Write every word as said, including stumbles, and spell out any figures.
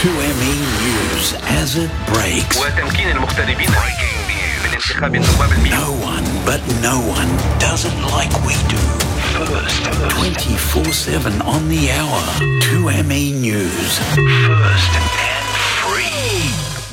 two M E News as it breaks. وتمكين المغتربين من انتخاب النواب المئة. No one but no one does it like we do. First, twenty-four seven on the hour. two M E News. First